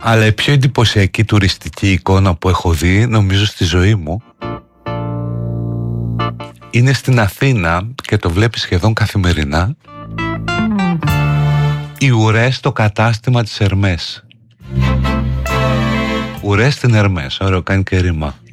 Αλλά η πιο εντυπωσιακή τουριστική εικόνα που έχω δει, νομίζω στη ζωή μου, είναι στην Αθήνα και το βλέπεις σχεδόν καθημερινά. Οι ουρές στο κατάστημα της Ερμές. Ουρές στην Ερμές, ωραίο, κάνει και ρήμα.